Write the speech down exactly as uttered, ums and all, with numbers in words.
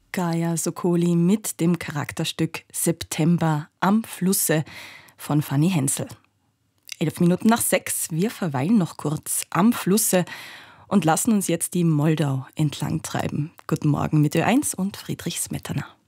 Gaja Sokoli mit dem Charakterstück September am Flusse von Fanny Hensel. Elf Minuten nach sechs, wir verweilen noch kurz am Flusse und lassen uns jetzt die Moldau entlang treiben. Guten Morgen mit Ö eins und Friedrich Smetana.